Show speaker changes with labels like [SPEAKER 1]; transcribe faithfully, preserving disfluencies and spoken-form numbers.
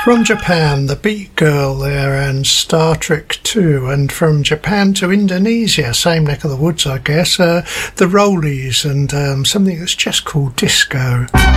[SPEAKER 1] From Japan, the Beat Girl there and Star Trek two, and from Japan to Indonesia, same neck of the woods I guess, uh, the Rollies and um, something that's just called Disco.